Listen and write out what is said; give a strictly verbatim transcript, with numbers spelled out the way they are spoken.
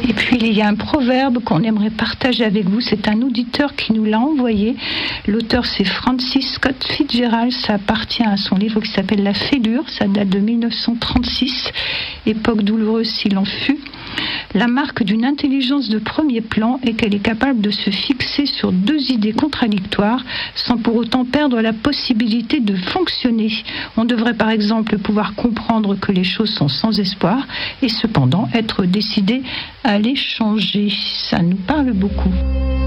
Et puis il y a un proverbe qu'on aimerait partager avec vous. C'est un auditeur qui nous l'a envoyé. L'auteur, c'est Francis Scott Fitzgerald. Ça appartient à son livre qui s'appelle La Fêlure. Ça date de mille neuf cent trente-six, époque douloureuse s'il en fut. La marque d'une intelligence de premier plan est qu'elle est capable de se fixer sur deux idées contradictoires sans pour autant perdre la possibilité de fonctionner. On devrait par exemple pouvoir comprendre que les choses sont sans espoir et cependant être décidé à les changer. Ça nous parle beaucoup.